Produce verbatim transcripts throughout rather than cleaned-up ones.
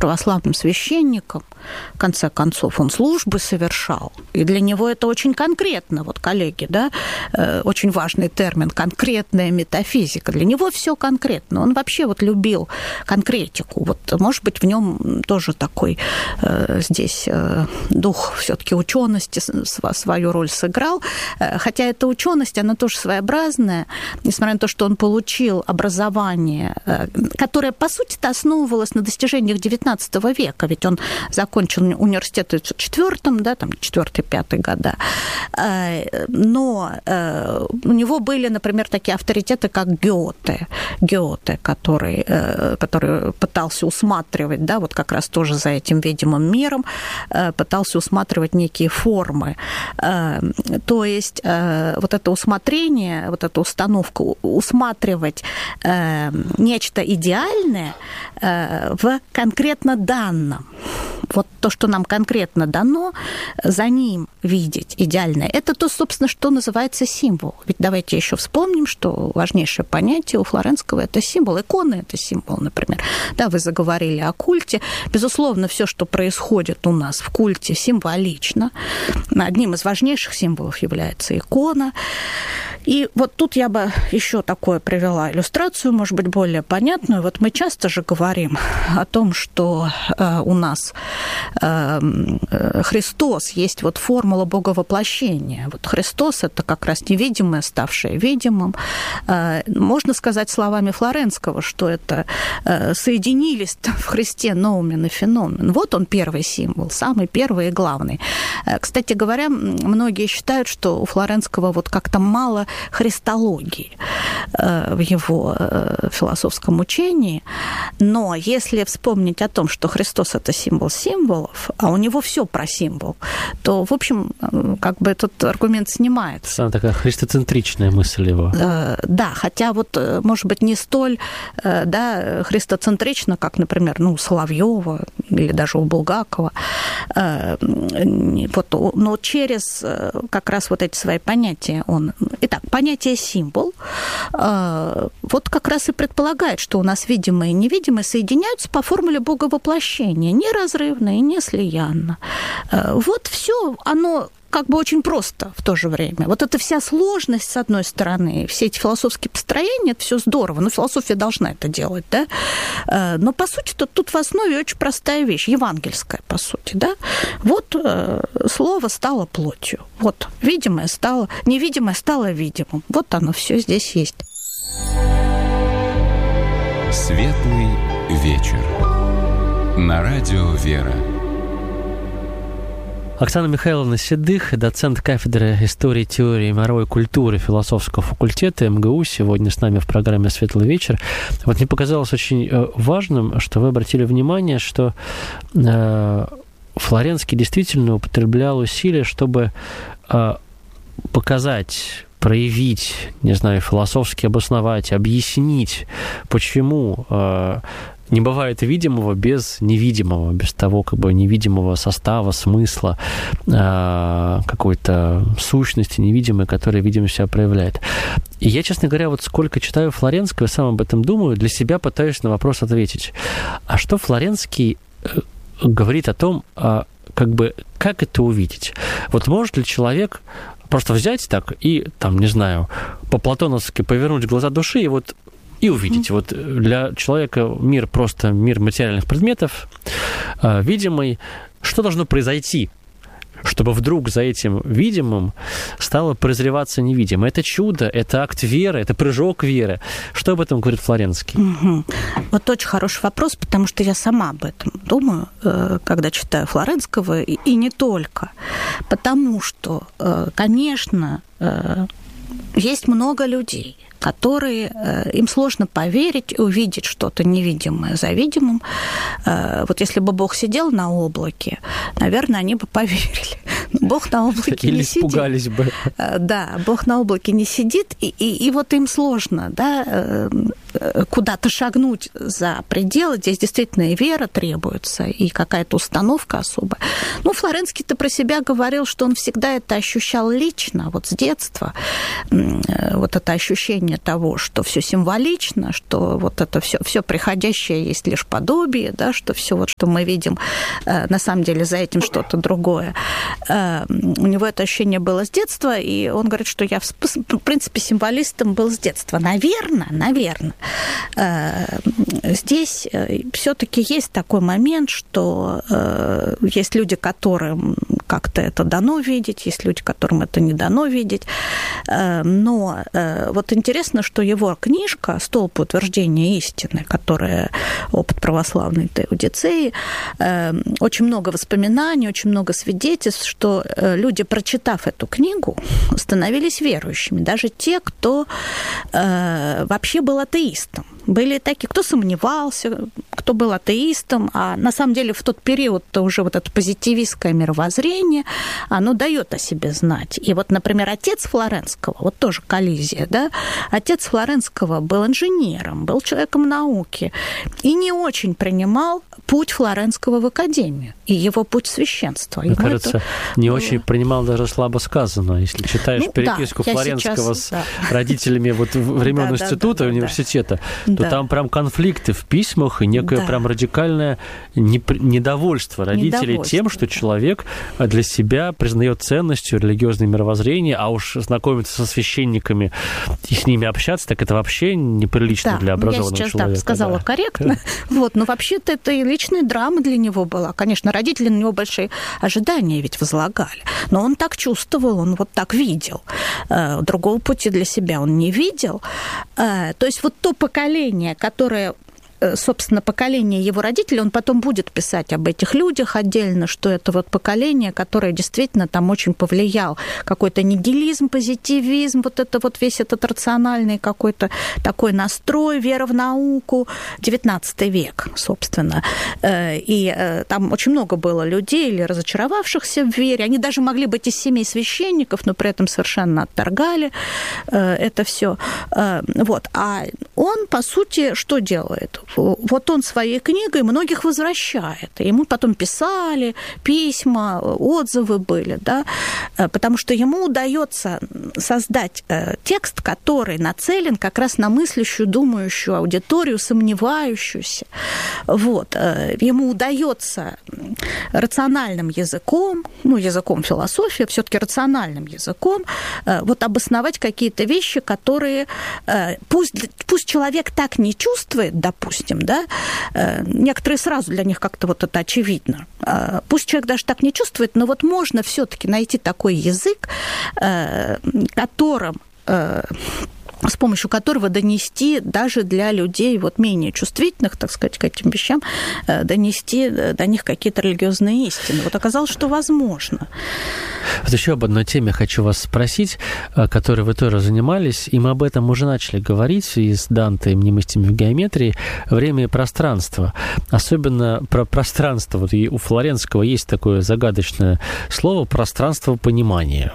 православным священником, в конце концов, он службы совершал, и для него это очень конкретно, вот, коллеги, да, очень важный термин, конкретная метафизика, для него все конкретно, он вообще вот любил конкретику, вот, может быть, в нем тоже такой здесь дух все-таки учености свою роль сыграл, хотя эта ученость, она тоже своеобразная, несмотря на то, что он получил образование, которое, по сути-то, основывалось на достижениях девятнадцатого века, ведь он закончил университет в тысяча девятьсот четвёртом, да, там, четвёртый-пятый года, но у него были, например, такие авторитеты, как Гёте, Гёте, который, который пытался усматривать, да, вот как раз тоже за этим видимым миром, пытался усматривать некие формы. То есть вот это усмотрение, вот эта установка усматривать нечто идеальное в конкретно данном. Вот то, что нам конкретно дано, за ним видеть идеальное, это то, собственно, что называется символ. Ведь давайте еще вспомним, что важнейшее понятие у Флоренского – это символ. Иконы – это символ, например. Да, вы заговорили о культе. Безусловно, все, что происходит у нас в культе, символично. Одним из важнейших символов является икона. И вот тут я бы еще такое привела иллюстрацию, может быть, более понятную. Вот мы часто же говорим о том, что э, у нас э, Христос есть вот формула боговоплощения. Вот Христос – это как раз невидимое, ставшее видимым. Э, можно сказать словами Флоренского, что это э, соединились в Христе ноумен и феномен. Вот он первый символ, самый первый и главный. Э, кстати говоря, многие считают, что у Флоренского вот как-то мало христологии в его философском учении, но если вспомнить о том, что Христос – это символ символов, а у него все про символ, то, в общем, как бы этот аргумент снимается. Самая такая христоцентричная мысль его. Да, хотя вот, может быть, не столь, да, христоцентрично, как, например, ну, у Соловьёва или даже у Булгакова, вот, но через как раз вот эти свои понятия он... Итак, понятие «символ» вот как раз и предполагает, что у нас видимое и невидимое соединяются по формуле боговоплощения, неразрывно и не слиянно. Вот все оно как бы очень просто в то же время. Вот эта вся сложность, с одной стороны, все эти философские построения, это все здорово, но философия должна это делать, да? Но, по сути, тут, тут в основе очень простая вещь, евангельская, по сути, да? Вот слово стало плотью, вот видимое стало, невидимое стало видимым, вот оно все здесь есть. Светлый вечер. На радио «Вера». Оксана Михайловна Седых, доцент кафедры истории, теории и мировой культуры философского факультета эм гэ у, сегодня с нами в программе «Светлый вечер». Вот мне показалось очень важным, что вы обратили внимание, что э, Флоренский действительно употреблял усилия, чтобы э, показать, проявить, не знаю, философски обосновать, объяснить, почему э, не бывает видимого без невидимого, без того как бы невидимого состава, смысла, э, какой-то сущности невидимой, которая, видимо, себя проявляет. И я, честно говоря, вот сколько читаю Флоренского, сам об этом думаю, для себя пытаюсь на вопрос ответить. А что Флоренский э, говорит о том, э, как бы, как это увидеть? Вот может ли человек просто взять так и, там, не знаю, по-платоновски повернуть глаза души и вот и увидеть. Вот для человека мир просто мир материальных предметов, э, видимый. Что должно произойти, чтобы вдруг за этим видимым стало прозреваться невидимое? Это чудо, это акт веры, это прыжок веры. Что об этом говорит Флоренский? Угу. Вот очень хороший вопрос, потому что я сама об этом думаю, когда читаю Флоренского, и не только. Потому что, конечно, есть много людей, которые, им сложно поверить и увидеть что-то невидимое за видимым. Вот если бы Бог сидел на облаке, наверное, они бы поверили. Но Бог на облаке Или не сидит. Или испугались бы. Да, Бог на облаке не сидит, и, и, и вот им сложно, да, куда-то шагнуть за пределы. Здесь действительно и вера требуется, и какая-то установка особая. Ну, Флоренский-то про себя говорил, что он всегда это ощущал лично, вот с детства. Вот это ощущение того, что все символично, что вот это все, все приходящее есть лишь подобие, да, что все, вот, что мы видим, на самом деле за этим что-то другое. У него это ощущение было с детства, и он говорит, что я, в принципе, символистом был с детства. Наверное, наверное. Здесь все-таки есть такой момент, что есть люди, которым как-то это дано видеть, есть люди, которым это не дано видеть. Но вот интересно, что его книжка «Столб утверждения истины», которая опыт православной теодицеи, очень много воспоминаний, очень много свидетельств, что люди, прочитав эту книгу, становились верующими. Даже те, кто вообще был атеистом. Были такие, кто сомневался, кто был атеистом, а на самом деле в тот период-то уже вот это позитивистское мировоззрение, оно дает о себе знать. И вот, например, отец Флоренского, вот тоже коллизия, да, отец Флоренского был инженером, был человеком науки и не очень принимал путь Флоренского в академию и его путь священства. Мне Ему кажется, это... не очень принимал, даже слабо сказано. Если читаешь ну, переписку да, Флоренского сейчас, с да. родителями вот времен да, института, да, да, университета, да. то да. там прям конфликты в письмах и некое да. прям радикальное недовольство родителей недовольство. тем, что человек для себя признает ценностью религиозное мировоззрение, а уж знакомиться со священниками и с ними общаться, так это вообще неприлично да. для образованного человека. Я сейчас человека. так сказала да. корректно. Вот. Но вообще-то это и личная драма для него была. Конечно, родители на него большие ожидания ведь возлагали. Но он так чувствовал, он вот так видел. Другого пути для себя он не видел. То есть вот то поколение, которое... собственно, поколение его родителей, он потом будет писать об этих людях отдельно, что это вот поколение, которое действительно там очень повлиял. Какой-то нигилизм, позитивизм, вот это вот весь этот рациональный какой-то такой настрой, вера в науку, девятнадцатый век, собственно. И там очень много было людей, или разочаровавшихся в вере. Они даже могли быть из семей священников, но при этом совершенно отторгали это все. Вот. А он, по сути, что делает? Вот он своей книгой многих возвращает. Ему потом писали письма, отзывы были, да, потому что ему удается создать текст, который нацелен как раз на мыслящую, думающую аудиторию, сомневающуюся. Вот. Ему удается рациональным языком, ну, языком философии, все-таки рациональным языком, вот обосновать какие-то вещи, которые пусть, пусть человек так не чувствует, допустим, да, некоторые сразу для них как-то вот это очевидно. Пусть человек даже так не чувствует, но вот можно все-таки найти такой язык, которым с помощью которого донести даже для людей вот менее чувствительных, так сказать, к этим вещам, донести до них какие-то религиозные истины. Вот оказалось, что возможно. Вот еще об одной теме хочу вас спросить, которой вы тоже занимались, и мы об этом уже начали говорить и с Данте, и мнемостями в геометрии, время и пространство. Особенно про пространство. Вот и у Флоренского есть такое загадочное слово «пространство понимания».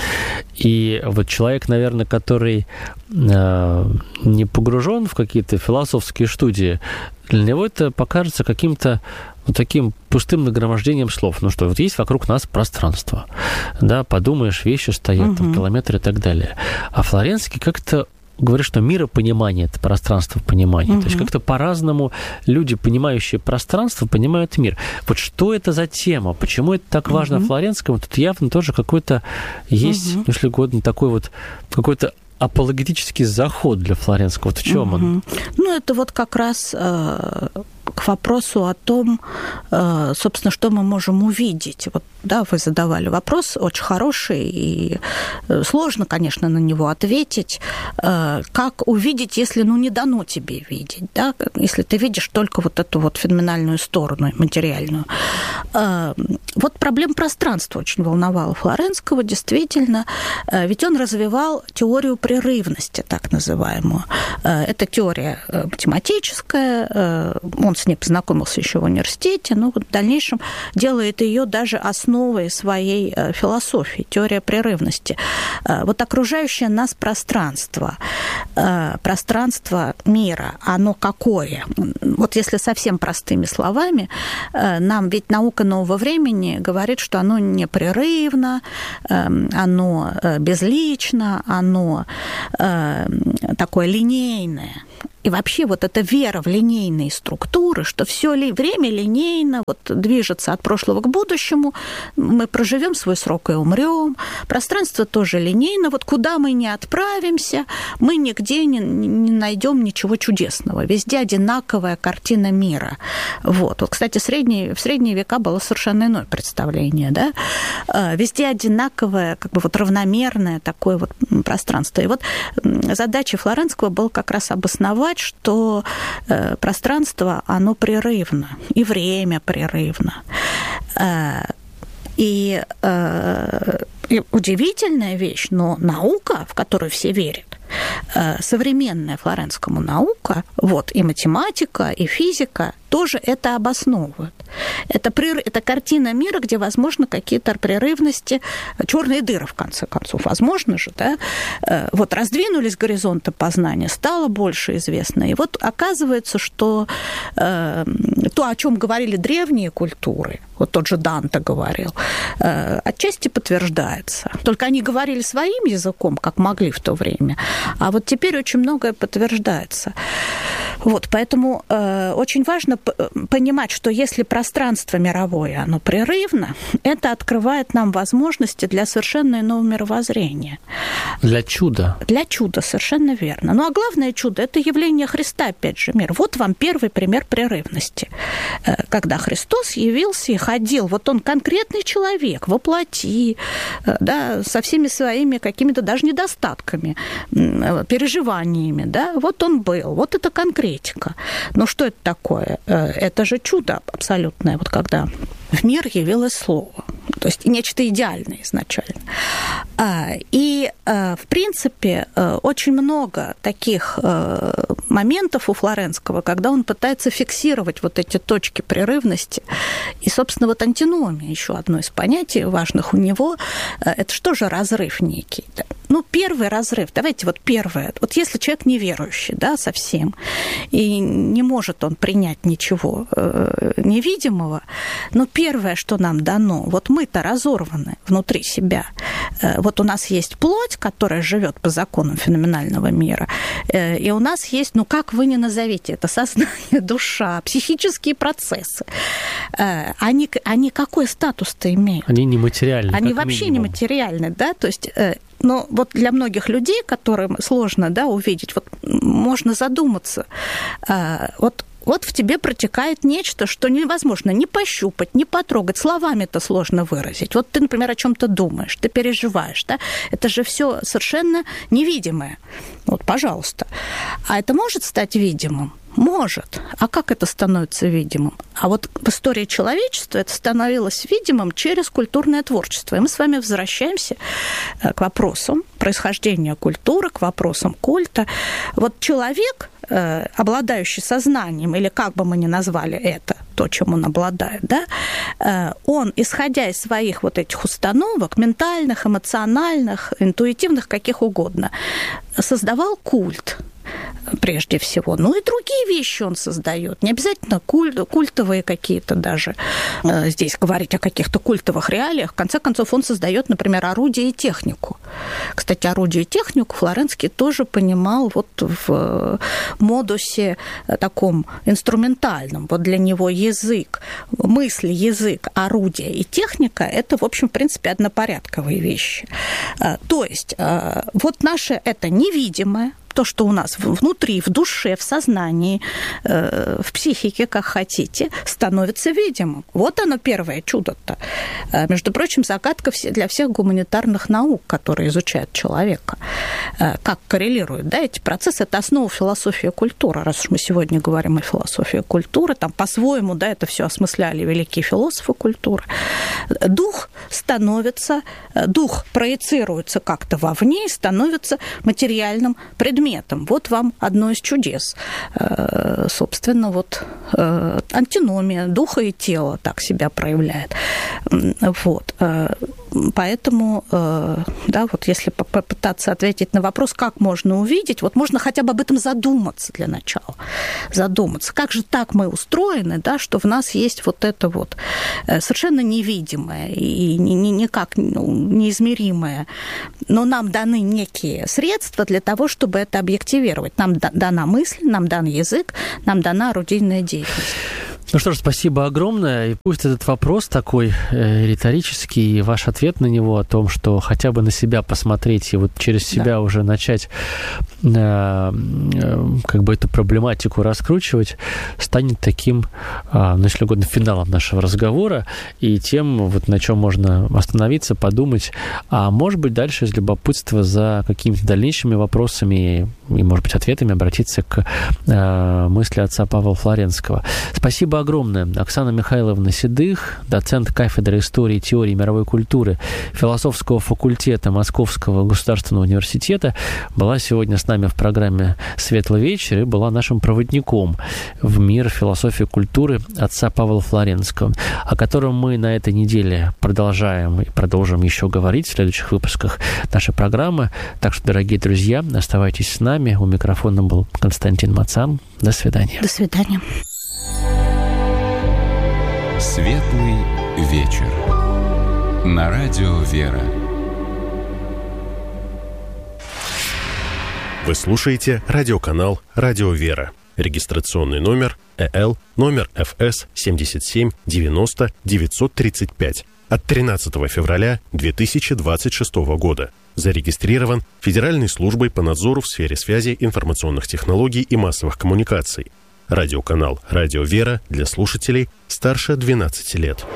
И вот человек, наверное, который э, не погружен в какие-то философские студии, для него это покажется каким-то вот таким пустым нагромождением слов. Ну что, вот есть вокруг нас пространство, да, подумаешь, вещи стоят, угу. там, километры и так далее. А Флоренский как-то говорит, что миропонимание – это пространство понимания. Угу. То есть как-то по-разному люди, понимающие пространство, понимают мир. Вот что это за тема? Почему это так важно угу. Флоренскому? Тут явно тоже какой-то есть, угу. если угодно, такой вот какой-то апологетический заход для Флоренского. Вот в чем угу. он? Ну, это вот как раз э, к вопросу о том, э, собственно, что мы можем увидеть. Вот, да, вы задавали вопрос, очень хороший, и сложно, конечно, на него ответить. Э, как увидеть, если, ну, не дано тебе видеть, да? Если ты видишь только вот эту вот феноменальную сторону, материальную. Э, Вот проблема пространства очень волновала Флоренского, действительно, ведь он развивал теорию прерывности, так называемую. Это теория математическая, он с ней познакомился еще в университете, но вот в дальнейшем делает ее даже основой своей философии, теория прерывности. Вот окружающее нас пространство, пространство мира, оно какое? Вот если совсем простыми словами, нам ведь наука нового времени говорит, что оно непрерывно, оно безлично, оно такое линейное. И вообще вот эта вера в линейные структуры, что все ли время линейно вот, движется от прошлого к будущему, мы проживем свой срок и умрем. Пространство тоже линейно. Вот куда мы не отправимся, мы нигде не, не найдем ничего чудесного. Везде одинаковая картина мира. Вот. Вот, кстати, средние, в средние века было совершенно иное представление. Да? Везде одинаковое, как бы вот равномерное такое вот пространство. И вот задача Флоренского была как раз обосновать, что э, пространство, оно прерывно, и время прерывно. Э, и, э, и удивительная вещь, но наука, в которую все верят, э, современная Флоренскому наука, вот, и математика, и физика, тоже это обосновывают. Это, прер... это картина мира, где, возможно, какие-то прерывности, черные дыры, в конце концов, возможно же, да? Вот раздвинулись горизонты познания, стало больше известно. И вот оказывается, что э, то, о чем говорили древние культуры, вот тот же Данте говорил, э, отчасти подтверждается. Только они говорили своим языком, как могли в то время, а вот теперь очень многое подтверждается. Вот, поэтому э, очень важно понимать, что если пространство мировое, оно прерывно, это открывает нам возможности для совершенно иного мировоззрения. Для чуда. Для чуда, совершенно верно. Ну, а главное чудо – это явление Христа, опять же, мир. Вот вам первый пример прерывности. Когда Христос явился и ходил, вот он конкретный человек, во плоти, да, со всеми своими какими-то даже недостатками, переживаниями, да, вот он был, вот это конкретика. Но что это такое? Это же чудо абсолютное, вот когда в мир явилось Слово. То есть нечто идеальное изначально. И, в принципе, очень много таких моментов у Флоренского, когда он пытается фиксировать вот эти точки прерывности. И, собственно, вот антиномия, еще одно из понятий важных у него, это что же разрыв некий? Ну, первый разрыв, давайте вот первое. Вот если человек неверующий, да, совсем, и не может он принять ничего невидимого, но первое, что нам дано, вот мы-то разорваны внутри себя. Вот у нас есть плоть, которая живет по законам феноменального мира, и у нас есть, ну как вы ни назовите это, сознание, душа, психические процессы. Они, они какой статус-то имеют? Они нематериальны. Они вообще нематериальны, да, то есть... Но вот для многих людей, которым сложно, да, увидеть, вот можно задуматься, вот Вот в тебе протекает нечто, что невозможно ни пощупать, ни потрогать. Словами-то сложно выразить. Вот ты, например, о чем-то думаешь, ты переживаешь, да? Это же все совершенно невидимое. Вот, пожалуйста. А это может стать видимым? Может. А как это становится видимым? А вот в истории человечества это становилось видимым через культурное творчество. И мы с вами возвращаемся к вопросам происхождения культуры, к вопросам культа. Вот человек, обладающий сознанием, или как бы мы ни назвали это, то, чем он обладает, да, он, исходя из своих вот этих установок, ментальных, эмоциональных, интуитивных, каких угодно, создавал культ. Прежде всего. Ну и другие вещи он создает. Не обязательно культ, культовые какие-то даже. Здесь говорить о каких-то культовых реалиях. В конце концов, он создает, например, орудие и технику. Кстати, орудие и технику Флоренский тоже понимал вот в модусе таком инструментальном. Вот для него язык, мысль, язык, орудие и техника – это, в общем, в принципе, однопорядковые вещи. То есть вот наше это невидимое, то, что у нас внутри, в душе, в сознании, в психике, как хотите, становится видимым. Вот оно первое чудо-то. Между прочим, загадка для всех гуманитарных наук, которые изучают человека. Как коррелируют, да, эти процессы? Это основа философии культуры. Раз уж мы сегодня говорим о философии культуры, там по-своему, да, это все осмысляли великие философы культуры. Дух становится, дух проецируется как-то вовне и становится материальным предметом. Вот вам одно из чудес. Собственно, вот антиномия духа и тела так себя проявляет. Вот. Поэтому, да, вот если попытаться ответить на вопрос, как можно увидеть, вот можно хотя бы об этом задуматься для начала. Задуматься, как же так мы устроены, да, что в нас есть вот это вот совершенно невидимое и никак неизмеримое, но нам даны некие средства для того, чтобы это объективировать. Нам дана мысль, нам дан язык, нам дана орудийная деятельность. Ну что ж, спасибо огромное. И пусть этот вопрос такой э, риторический, и ваш ответ на него о том, что хотя бы на себя посмотреть и вот через себя да. уже начать э, э, как бы эту проблематику раскручивать, станет таким, э, ну, если угодно, финалом нашего разговора и тем, вот на чем можно остановиться, подумать, а может быть дальше из любопытства за какими-то дальнейшими вопросами и, может быть, ответами обратиться к э, мысли отца Павла Флоренского. Спасибо огромное. Оксана Михайловна Седых, доцент кафедры истории и теории мировой культуры философского факультета Московского государственного университета, была сегодня с нами в программе «Светлый вечер» и была нашим проводником в мир философии и культуры отца Павла Флоренского, о котором мы на этой неделе продолжаем и продолжим еще говорить в следующих выпусках нашей программы. Так что, дорогие друзья, оставайтесь с нами. У микрофона был Константин Мацан. До свидания. До свидания. Светлый вечер. На радио «Вера». Вы слушаете радиоканал «Радио Вера». Регистрационный номер э эл номер эф эс семьдесят семь девяносто девятьсот тридцать пять от тринадцатого февраля две тысячи двадцать шестого года. Зарегистрирован Федеральной службой по надзору в сфере связи, информационных технологий и массовых коммуникаций. Радиоканал «Радио Вера» для слушателей старше двенадцати лет.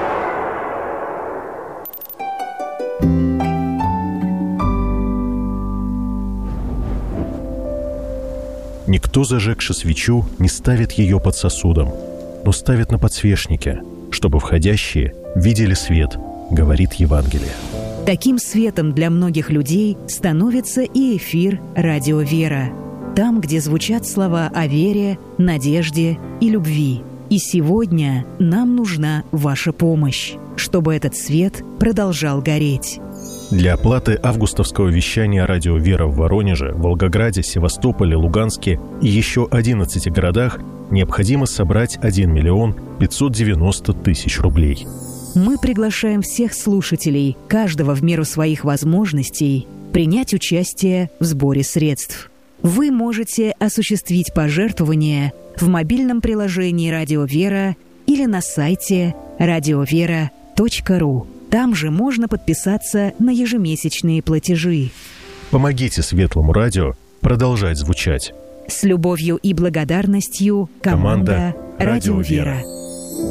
Никто, зажегши свечу, не ставит ее под сосудом, но ставит на подсвечнике, чтобы входящие видели свет, говорит Евангелие. Таким светом для многих людей становится и эфир «Радио Вера». Там, где звучат слова о вере, надежде и любви. И сегодня нам нужна ваша помощь, чтобы этот свет продолжал гореть. Для оплаты августовского вещания «Радио Вера» в Воронеже, Волгограде, Севастополе, Луганске и еще одиннадцати городах необходимо собрать один миллион пятьсот девяносто тысяч рублей. Мы приглашаем всех слушателей, каждого в меру своих возможностей, принять участие в сборе средств. Вы можете осуществить пожертвования в мобильном приложении «Радио Вера» или на сайте радиовера точка ру. Там же можно подписаться на ежемесячные платежи. Помогите Светлому радио продолжать звучать. С любовью и благодарностью команда «Радио Вера».